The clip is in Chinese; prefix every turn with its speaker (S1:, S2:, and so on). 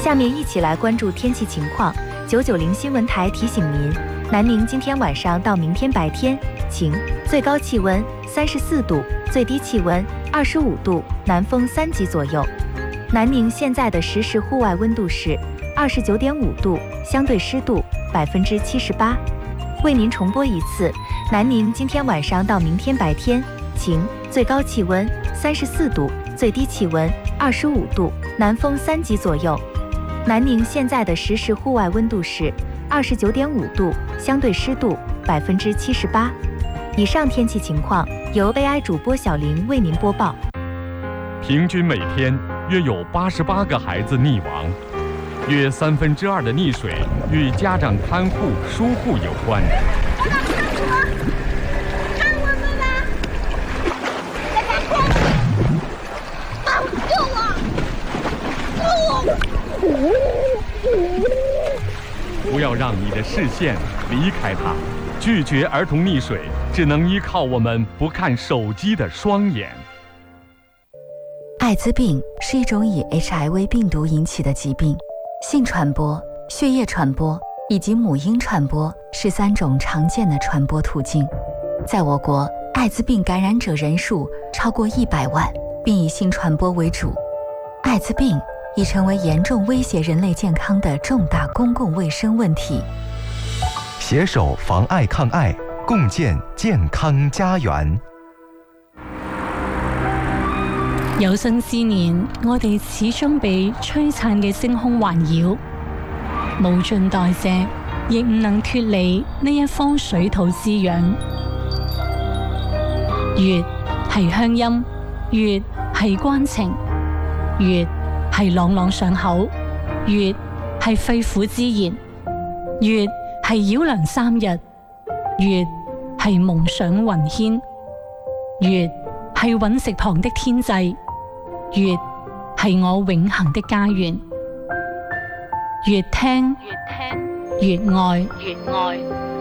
S1: 下面一起来关注天气情况。990新闻台提醒您，南宁今天晚上到明天白天晴，最高气温34度，最低气温25度，南风3级左右。南宁现在的实时户外温度是29.5度，相对湿度78%。为您重播一次，南宁今天晚上到明天白天晴，最高气温34度，最低气温25度，南风3级左右。南宁现在的实时户外温度是29.5度，相对湿度78%。以上天气情况由 AI 主播小林为您播报。
S2: 平均每天约有88个孩子溺亡，约2/3的溺水与家长看护疏忽有关。
S3: 看我们吧！在看空！救我！救我！
S2: 不要让你的视线离开它，拒绝儿童溺水，只能依靠我们不看手机的双眼。
S4: 艾滋病是一种以 HIV 病毒引起的疾病，性传播、血液传播以及母婴传播是3种常见的传播途径。在我国，艾滋病感染者人数超过100万，并以性传播为主。艾滋病已成为严重威胁人类健康的重大公共卫生问题。
S5: 携手防艾抗艾，共建健康家園。
S6: 有生之年，我哋始終被璀璨嘅星空環繞，無盡代謝，亦唔能脫離呢一方水土滋養。月係鄉音，月係關情，月係朗朗上口，月係肺腑之言，月係繞梁3日，月係夢想雲牽，月係隕石旁的天際，月係我永恆的家園。越聽越愛。